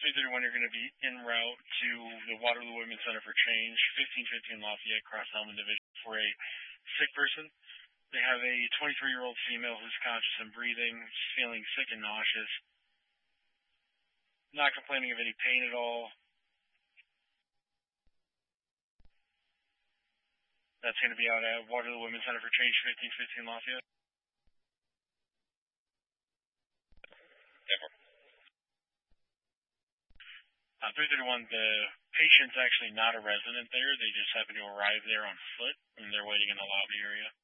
331, you're going to be en route to the Waterloo Women's Center for Change, 1515 Lafayette, Cross Elman Division, for a sick person. They have a 23-year-old female who's conscious and breathing, feeling sick and nauseous, not complaining of any pain at all. That's going to be out at Waterloo Women's Center for Change, 1515 Lafayette. 331, the patient's actually not a resident there. They just happen to arrive there on foot, and they're waiting in the lobby area.